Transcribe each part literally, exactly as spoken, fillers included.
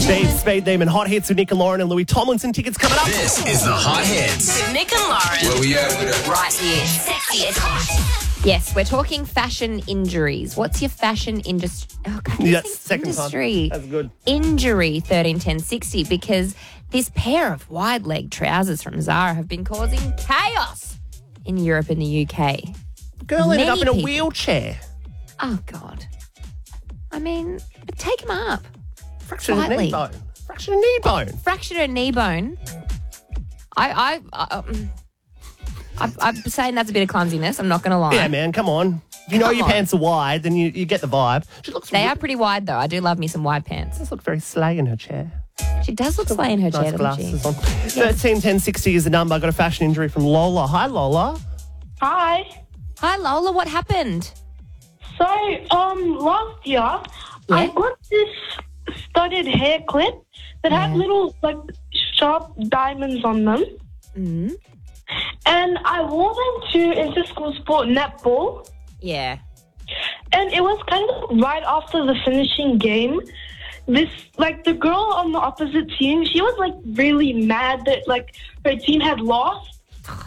Speed, Speed Demon, Hot Hits with Nick and Lauren and Louis Tomlinson. Tickets coming up. This is the Hot Hits. With Nick and Lauren. Where we at with it? Right here. Sexy and hot. Yes, we're talking fashion injuries. What's your fashion industry? Oh, God, Yeah, think second industry. time. That's good. Injury thirteen ten sixty, because this pair of wide leg trousers from Zara have been causing chaos in Europe and the U K. Girl ended Many up in a people- wheelchair. Oh, God. I mean, take them up. Fractured a knee Slightly. bone. Fractured a knee bone. Fractured her knee bone. I, I, I, um, I, I'm saying that's a bit of clumsiness. I'm not going to lie. Yeah, man, come on. You know Come your on. pants are wide, then you, you get the vibe. She looks They really, are pretty wide, though. I do love me some wide pants. does look very slay in her chair. She does look slay in her chair, Nice doesn't she? glasses on. thirteen ten sixty is the number. I got a fashion injury from Lola. Hi, Lola. Hi. Hi, Lola. What happened? So, um, last year, I got this studded hair clip that had little, like, sharp diamonds on them. Mm. And I wore them to inter-school sport netball. Yeah. And it was kind of right after the finishing game. This, like, the girl on the opposite team, she was, like, really mad that, like, her team had lost.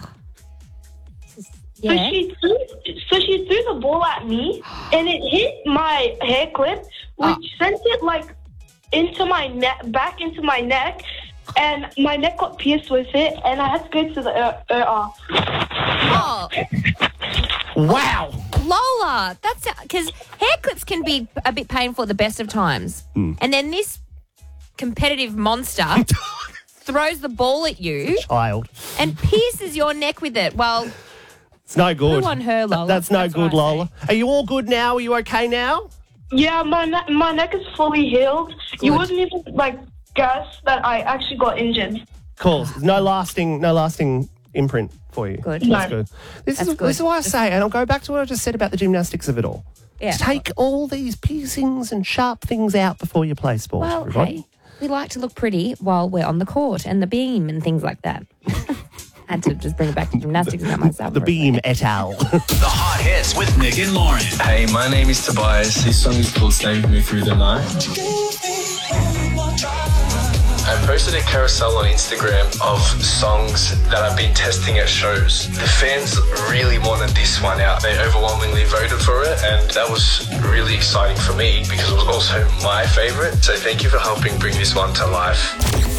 Yeah. So she threw, so she threw the ball at me, and it hit my hair clip, which Oh. sent it like into my neck, back into my neck, and my neck got pierced with it, and I had to go to the E R. Oh, Wow. Lola, that's because hair clips can be a bit painful at the best of times, Hmm. and then this competitive monster throws the ball at you Child. and pierces your neck with it. Well, It's no good. Who on her, Lola? That's no That's good, what I Lola. Are you all good now? Are you okay now? Yeah, my ne- my neck is fully healed. You Good. wouldn't even like guess that I actually got injured. Cool. No lasting, no lasting imprint for you. Good. That's No. good. This That's is good. this is why I say, and I'll go back to what I just said about the gymnastics of it all. Yeah. Take all these piercings and sharp things out before you play sport. Well, everybody. hey, we like to look pretty while we're on the court and the beam and things like that. Had to just bring it back to gymnastics about myself. The for a Beam second. et al. The Hot Hits with Nick and Lauren. Hey, my name is Tobias. This song is called Stay With Me Through the Night. I posted a carousel on Instagram of songs that I've been testing at shows. The fans really wanted this one out. They overwhelmingly voted for it, and that was really exciting for me because it was also my favorite. So thank you for helping bring this one to life.